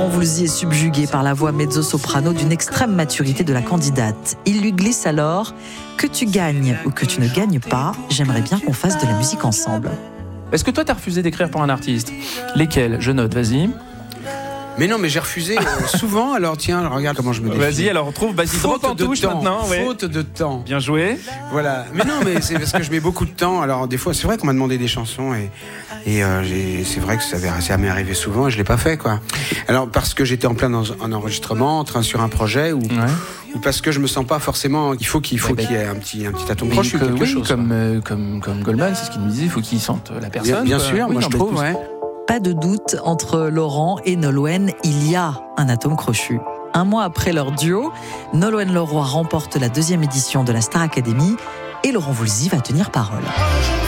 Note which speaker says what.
Speaker 1: Voulzy est subjugué par la voix mezzo-soprano d'une extrême maturité de la candidate. Il lui glisse alors « Que tu gagnes ou que tu ne gagnes pas, j'aimerais bien qu'on fasse de la musique ensemble. »
Speaker 2: Est-ce que toi, t'as refusé d'écrire pour un artiste ? Lesquels ? Je note, vas-y.
Speaker 3: Mais non, mais j'ai refusé souvent. Alors tiens, regarde comment je me défie.
Speaker 2: Vas-y, alors on trouve drop en touche maintenant. Ouais.
Speaker 3: Faute de temps.
Speaker 2: Bien joué.
Speaker 3: Voilà. Mais non, mais c'est parce que je mets beaucoup de temps. Alors des fois, c'est vrai qu'on m'a demandé des chansons et c'est vrai que ça m'est arrivé souvent et je l'ai pas fait, quoi. Alors parce que j'étais en plein en enregistrement, sur un projet ou parce que je me sens pas forcément. Il faut qu'il y ait un petit atome crochu, quelque chose.
Speaker 2: Comme Goldman, c'est ce qu'il nous disait. Il faut qu'il sente la personne.
Speaker 3: Bien sûr, moi je trouve. Ouais.
Speaker 1: Pas de doute, entre Laurent et Nolwenn, il y a un atome crochu. Un mois après leur duo, Nolwenn Leroy remporte la 2e édition de la Star Academy et Laurent Voulzy va tenir parole.